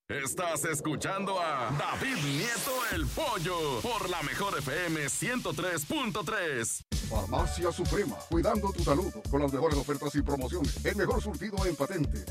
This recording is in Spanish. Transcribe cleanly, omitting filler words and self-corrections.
Estás escuchando a David Nieto el Pollo por la Mejor FM 103.3. Farmacia Suprema, cuidando tu salud con las mejores ofertas y promociones. El mejor surtido en patente.